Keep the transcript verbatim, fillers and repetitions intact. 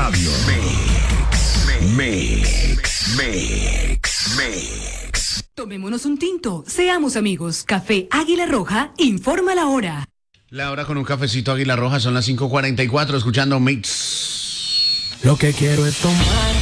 Radio. Mix, mix, mix, mix. Tomémonos un tinto, seamos amigos. Café Águila Roja informa la hora. La hora con un cafecito Águila Roja son las cinco cuarenta y cuatro, escuchando Mix. Lo que quiero es tomar